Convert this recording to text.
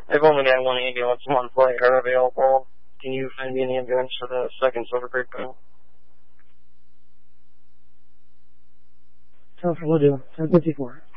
I've only got one ambulance on player available. Can you find me an ambulance for the 2nd Silver Creek bill? So, we'll do. 1054.